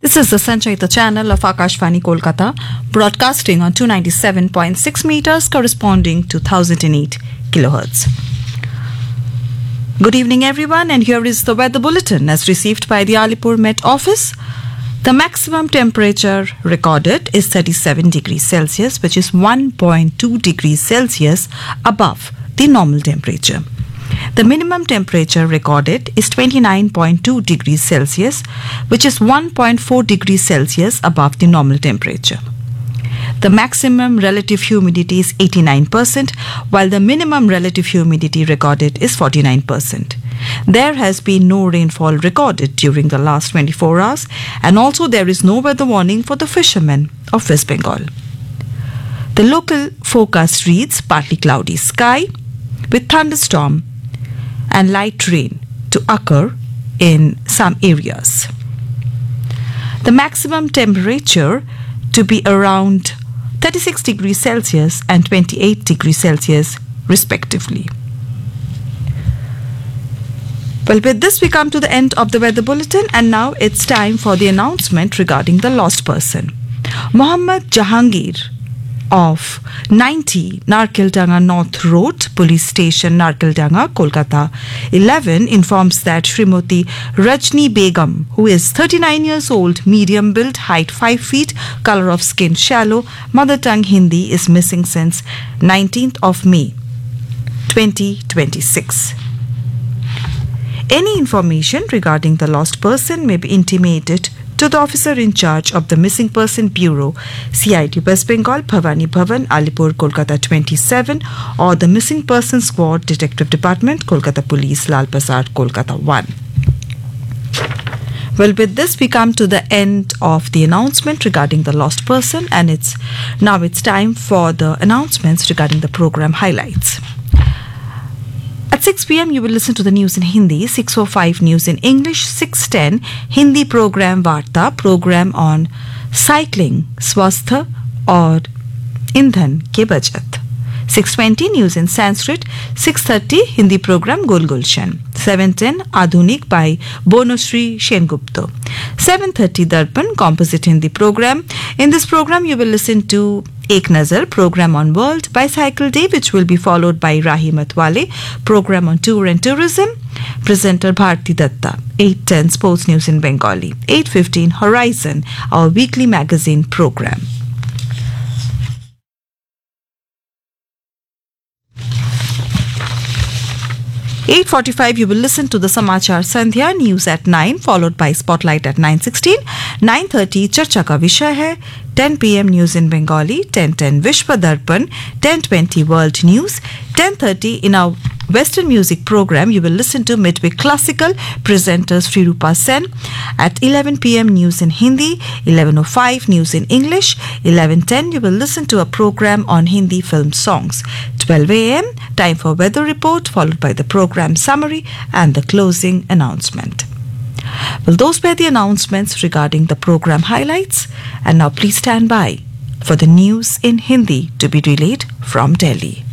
This is the Sanchayita channel of Akashvani Kolkata, broadcasting on 297.6 meters corresponding to 1008 kilohertz. Good evening everyone, and here is the weather bulletin as received by the Alipur Met Office. The maximum temperature recorded is 37 degrees Celsius, which is 1.2 degrees Celsius above the normal temperature. The minimum temperature recorded is 29.2 degrees Celsius, which is 1.4 degrees Celsius above the normal temperature. The maximum relative humidity is 89%, while the minimum relative humidity recorded is 49%. There has been no rainfall recorded during the last 24 hours, and also there is no weather warning for the fishermen of West Bengal. The local forecast reads partly cloudy sky with thunderstorm and light rain to occur in some areas. The maximum temperature to be around 36 degrees Celsius and 28 degrees Celsius respectively. Well, with this we come to the end of the weather bulletin, and now it's time for the announcement regarding the lost person. Mohammad Jahangir of 90 Narkeldanga North Road, Police Station, Narkeldanga, Kolkata 11 informs that Srimati Rajni Begum, who is 39 years old, medium build, height 5 feet, color of skin shallow, mother tongue Hindi, is missing since 19th of May 2026. Any information regarding the lost person may be intimated to the officer in charge of the Missing Person Bureau, CID West Bengal, Bhavani Bhavan, Alipur, Kolkata 27, or the Missing Person Squad, Detective Department, Kolkata Police, Lal Bazar, Kolkata 1. Well, with this we come to the end of the announcement regarding the lost person, and it's time for the announcements regarding the program highlights. At 6 p.m. you will listen to the news in Hindi, 6:05 news in English, 6:10 Hindi program Varta, program on cycling, swastha और ईंधन के बचत, 6:20 news in Sanskrit, 6:30 Hindi program Gol Gulshan, 7:10 Adhunik by Bonoshri Shengupta, 7:30 Darpan composite Hindi program. In this program you will listen to Ek Nazar, program on World Bicycle Day, which will be followed by Rahi Matwale, program on tour and tourism, presenter Bharti Datta, 8:10 Sports News in Bengali, 8:15 Horizon, our weekly magazine program. At 8:45 you will listen to the Samachar Sandhya, news at 9, followed by Spotlight at 9:16, 9:30 Charcha Ka Vishay Hai, 10 p.m. news in Bengali, 10:10 Vishwa Darpan, 10:20 World News, 10:30 in our Western music program you will listen to Midweek Classical, presenters Srirupa Sen. At 11 p.m. news in Hindi, 11:05 news in English, 11:10 you will listen to a program on Hindi film songs, 12 a.m. time for weather report, followed by the program summary and the closing announcement. Well, those were the announcements regarding the program highlights, and now please stand by for the news in Hindi to be relayed from Delhi.